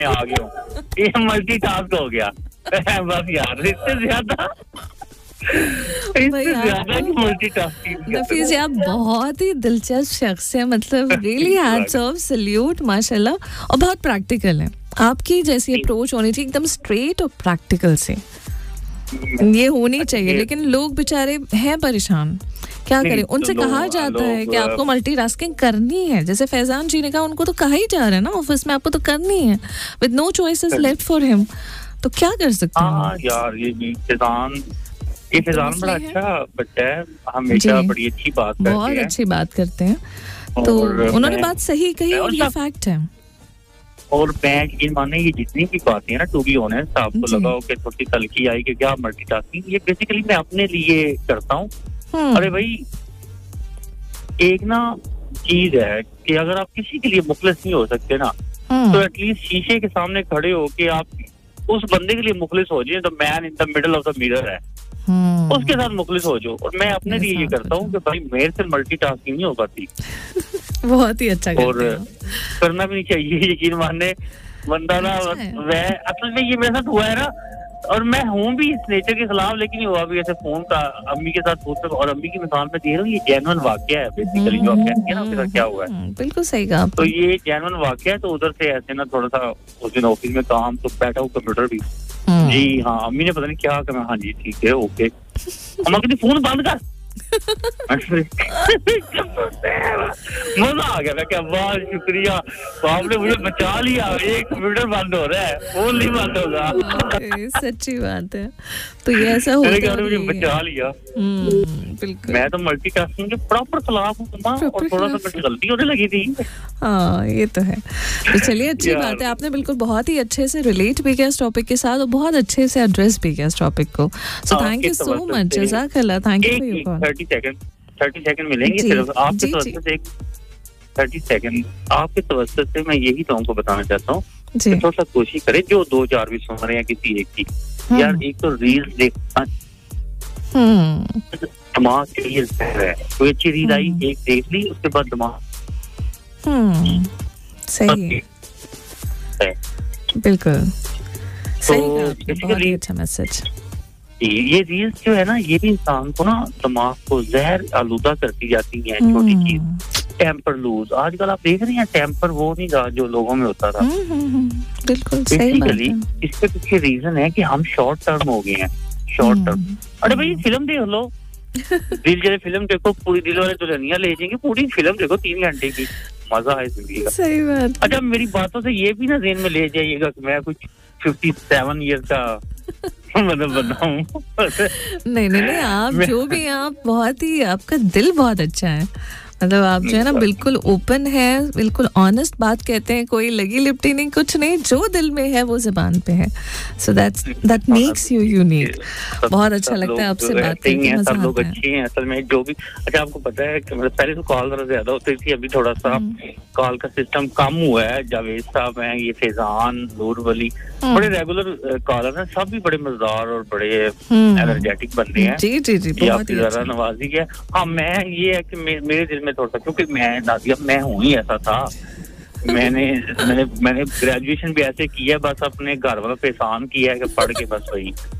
आ गया हूँ, ये मल्टीटास्क हो गया। बस यार इससे ज्यादा नफीस, आप बहुत ही दिलचस्प शख्स हैं, मतलब रियली हैट्स ऑफ, सैल्यूट, माशाल्लाह, और बहुत प्रैक्टिकल हैं। आपकी जैसी अप्रोच होनी चाहिए, एकदम स्ट्रेट और प्रैक्टिकल से, ये होनी चाहिए। लेकिन लोग बेचारे हैं परेशान, क्या करें? उनसे कहा जाता है कि आपको मल्टीटास्किंग करनी है, जैसे फैजान जी ने कहा, उनको तो कहा ही जा रहा है ना ऑफिस में, आपको तो करनी है, with no choices left for him, तो क्या कर सकते हैं? यार ये फैजान बड़ा अच्छा बच्चा है, हमेशा बड़ी अच्छी बात करते हैं, बहुत अच्छी बात करते हैं, तो उन्होंने बात सही कही और ये फैक्ट है। और मैं यकीन माने, ये जितनी भी बातें हैं ना, टू बी ऑनेस्ट, आपको लगा हो कि थोड़ी तलखी आई कि क्या मल्टीटास्किंग, ये बेसिकली मैं अपने लिए करता हूँ। अरे भाई, एक ना चीज है कि अगर आप किसी के लिए मुखलिस नहीं हो सकते ना, तो एटलीस्ट शीशे के सामने खड़े हो के आप उस बंदे के लिए मुखलिस हो जाए, तो man in the middle of the mirror है, उसके साथ मुखलिस हो जाओ। और मैं अपने लिए ये करता हूँ कि भाई मेरे से मल्टीटास्किंग नहीं हो पाती। बहुत ही अच्छा और करना भी नहीं चाहिए, यकीन मानने, बंदा ना वह असल में ये मेरे साथ हुआ है ना, और मैं हूँ भी इस नेचर के खिलाफ, लेकिन ये हुआ भी ऐसे फोन का अम्मी के साथ पूछ, और अम्मी की मिसाल में दे रहा हूँ, ये जेन्युइन वाकया है बेसिकली, जो आप कहते हैं ना उसके साथ क्या हुआ है, बिल्कुल सही कहा। तो ये जेन्युइन वाकया है। तो उधर से ऐसे ना थोड़ा सा उस दिन ऑफिस में काम, तो बैठा हूँ कंप्यूटर भी, जी हाँ, अम्मी ने पता नहीं क्या करना, हाँ जी ठीक है ओके, अम्मा कहती फोन बंद कर। मजा आ गया, मैं क्या वाह शुक्रिया, आपने मुझे बचा लिया, एक कंप्यूटर बंद हो रहा है, फोन नहीं बंद होगा। सच्ची बात है, तो ये ऐसा होता है, मुझे बचा लिया। बिल्कुल, मैं तो मल्टीटास्किंग के प्रॉपर खिलाफ हूँ, और थोड़ा सा मुझे गलती होने लगी थी। हाँ ये तो है। तो चलिए, अच्छी बात है, आपने बिल्कुल बहुत ही अच्छे से रिलेट भी किया इस टॉपिक के साथ, और बहुत अच्छे से एड्रेस भी किया इस टॉपिक को। So thank you so much, जज़ाकल्लाह, thank you for your call. 30 second मिलेंगे सिर्फ आपके तवज्जो से, 30 सेकंड आपके तवज्जो से मैं यही तो आपको बताना चाहता हूँ, थोड़ा सा कोशिश करें, जो 2-4 भी सुन रहे हैं किसी एक की, यार एक तो रील्स देखना दिमाग के लिए है, कोई अच्छी रील आई एक देख ली, उसके बाद दिमाग सही है, बिल्कुल सही कहा, बहुत ही अच्छा मैसेज। ये रील्स जो है ना, ये भी इंसान को ना दिमाग को जहर आलूदा करती जाती है, छोटी चीज, टेम्पर लूज। आजकल आप देख रहे हैं, टेम्पर वो नहीं रहा जो लोगों में होता था। बिल्कुल सही बात है। इसके पीछे रीजन है कि हम शॉर्ट टर्म हो गए हैं, शॉर्ट टर्म। अरे भाई फिल्म देख लो, दिल जले फिल्म देखो, पूरी दिल वाले दुल्हनिया ले जाएंगे, पूरी फिल्म देखो 3 घंटे की, मजा है जिंदगी का। सही बात। अच्छा, मेरी बातों से ये भी ना ज़हन में ले जाइएगा कि मैं कुछ 57 ईयर का मतलब बताऊं। नहीं, आप जो भी, आप बहुत ही, आपका दिल बहुत अच्छा है, मतलब आप जो है ना बिल्कुल ओपन है, बिल्कुल ऑनेस्ट बात कहते हैं, कोई लगी लिपटी नहीं, कुछ नहीं, जो दिल में है वो जुबान पे है। So that makes you unique. बहुत अच्छा लगता है आपसे बात करके, मजा सब लोग अच्छे हैं असल में, जो भी। अच्छा, आपको पता है कि मतलब पहले तो कॉल जरा ज्यादा होती थी, अभी थोड़ा सा कॉल का सिस्टम कम हुआ है। जावेद साहब हैं, ये फैजान, नूर वली, बड़े रेगुलर कॉलर हैं, सब भी बड़े मजेदार और बड़े एनर्जेटिक बंदे हैं। जी, बहुत ही ज्यादा नवाजी है। हाँ, मैं ये है कि मेरे दिल में थोड़ा सा, क्योंकि मैं हूँ ही ऐसा था, मैंने ग्रेजुएशन भी ऐसे किया, बस अपने घर वालों पे एहसान किया है कि पढ़ के बस वही